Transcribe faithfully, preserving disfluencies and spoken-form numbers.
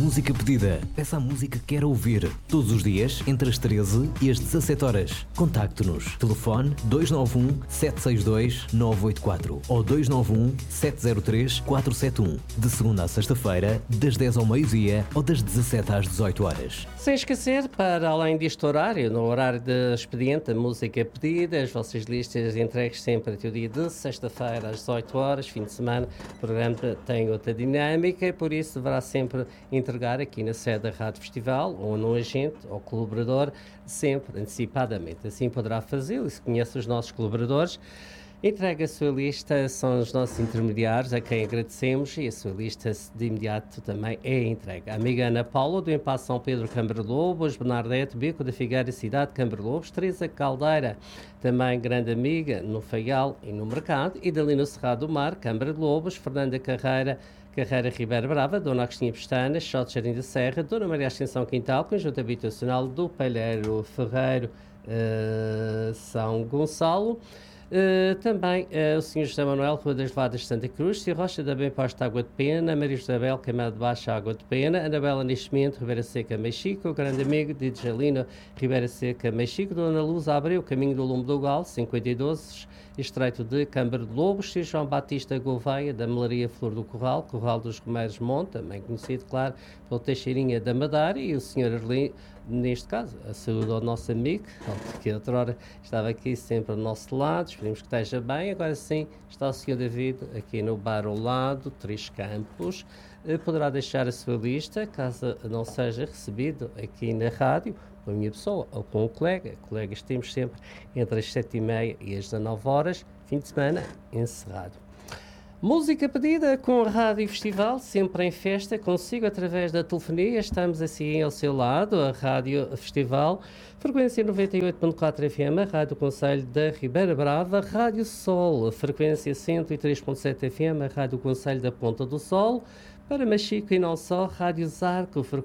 música pedida. Peça a música que quer ouvir. Todos os dias, entre as treze e as dezassete horas. Contacte-nos. Telefone dois nove um, sete seis dois, nove oito quatro ou dois nove um, sete zero três, quatro sete um. De segunda a sexta-feira, das dez ao meio-dia ou das dezassete às dezoito horas. Sem esquecer, para além deste horário, no horário de expediente, a música pedida, as vossas listas entregues sempre até o dia de sexta-feira às dezoito horas, fim de semana, o programa tem outra dinâmica e por isso deverá sempre entregar aqui na sede da Rádio Festival ou no agente ou colaborador, sempre antecipadamente. Assim poderá fazê-lo e se conhece os nossos colaboradores. Entrega a sua lista, são os nossos intermediários a quem agradecemos e a sua lista de imediato também é entregue. A amiga Ana Paula, do Impasse São Pedro Câmara Lobos, Bernardete, Beco da Figueira, Cidade Câmara Lobos, Teresa Caldeira, também grande amiga no Faial e no Mercado, e dali no Cerrado do Mar, Câmara de Lobos, Fernanda Carreira, Carreira Ribeira Brava, Dona Agostinha Pestana, Xote Jardim da Serra, Dona Maria Ascensão Quintal, Conjunto Habitacional do Palheiro Ferreiro, uh, São Gonçalo. Uh, também uh, o senhor José Manuel, Rua das Levadas de Santa Cruz, Cia Rocha da Bem Posta Água de Pena, Maria Isabel, Queimada de Baixa Água de Pena, Anabela Nascimento, Ribeira Seca, Mexico, o grande amigo de Djalina, Ribeira Seca, Mexico, Dona Luz Abreu, Caminho do Lume do Gal, cinquenta e dois, Estreito de Câmara de Lobos, Sr. João Batista Gouveia, da Melaria Flor do Corral, Corral dos Romeiros Monte, também conhecido, claro, pelo Teixeirinha da Madeira, e o senhor Arlindo, neste caso, a saúde ao nosso amigo, que outrora estava aqui sempre ao nosso lado, esperemos que esteja bem. Agora sim, está o senhor David aqui no bar ao lado, Três Campos, poderá deixar a sua lista, caso não seja recebido aqui na rádio, com a minha pessoa ou com o colega. Colegas temos sempre entre as sete e meia e as dezenove horas, fim de semana encerrado. Música pedida com a Rádio Festival, sempre em festa, consigo através da telefonia, estamos assim ao seu lado, a Rádio Festival, frequência noventa e oito ponto quatro F M, a Rádio Conselho da Ribeira Brava, Rádio Sol, frequência cento e três ponto sete F M, a Rádio Conselho da Ponta do Sol, para Machico e não só, Rádio Zarco, frequência